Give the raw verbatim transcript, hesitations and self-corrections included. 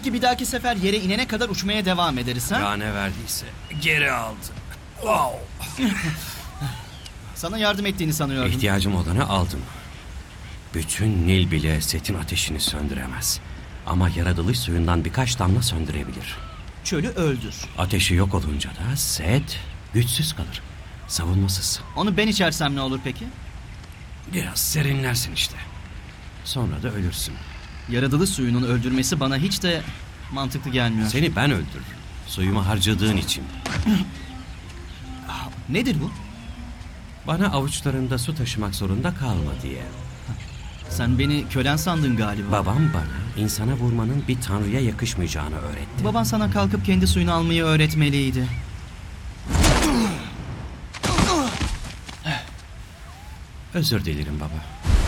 Belki bir dahaki sefer yere inene kadar uçmaya devam ederiz ha? Ya ne verdiyse geri aldı. Wow. Sana yardım ettiğini sanıyordum. İhtiyacım olanı aldım. Bütün Nil bile Set'in ateşini söndüremez. Ama yaratılış suyundan birkaç damla söndürebilir. Çölü öldür. Ateşi yok olunca da Set güçsüz kalır. Savunmasız. Onu ben içersem ne olur peki? Biraz serinlersin işte. Sonra da ölürsün. Yaratılış suyunun öldürmesi bana hiç de mantıklı gelmiyor. Seni ben öldürürüm. Suyumu harcadığın için. Nedir bu? Bana avuçlarında su taşımak zorunda kalma diye. Sen beni kölen sandın galiba. Babam bana insana vurmanın bir tanrıya yakışmayacağını öğretti. Baban sana kalkıp kendi suyunu almayı öğretmeliydi. Özür dilerim baba.